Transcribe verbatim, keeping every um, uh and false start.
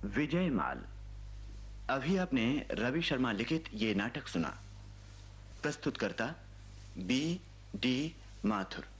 विजय माल। अभी आपने रवि शर्मा लिखित ये नाटक सुना। प्रस्तुतकर्ता बी डी माथुर।